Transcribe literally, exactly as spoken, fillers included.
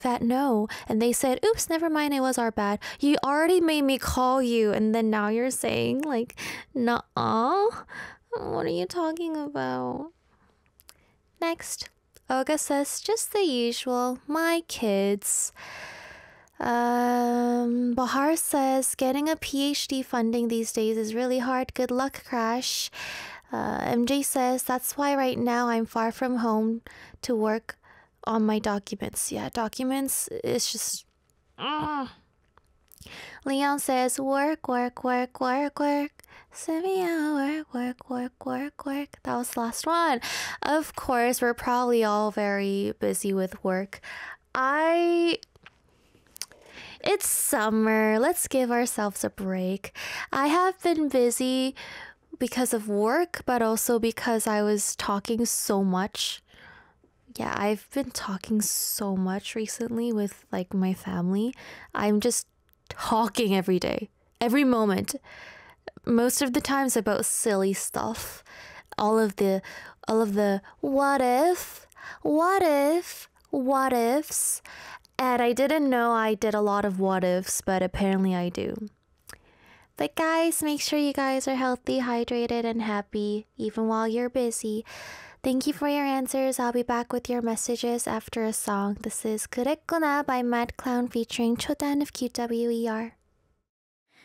that no. And they said, oops, never mind, it was our bad. You already made me call you, and then now you're saying, like, nuh-uh? What are you talking about? Next, Olga says, just the usual, my kids. Um, Bahar says, getting a PhD funding these days is really hard. Good luck, Crash. Uh, M J says, that's why right now I'm far from home to work on my documents. Yeah, documents is just... Uh. Leon says, work, work, work, work, work. Symia, work, work, work, work, work. That was the last one. Of course, we're probably all very busy with work. I... It's summer. Let's give ourselves a break. I have been busy because of work, but also because I was talking so much. Yeah, I've been talking so much recently with like my family. I'm just talking every day, every moment. Most of the times about silly stuff. All of the all of the what if, what if, what ifs. And I didn't know I did a lot of what ifs, but apparently I do. But guys, make sure you guys are healthy, hydrated, and happy, even while you're busy. Thank you for your answers. I'll be back with your messages after a song. This is 그랬구나 by Mad Clown featuring Chodan of Q W E R.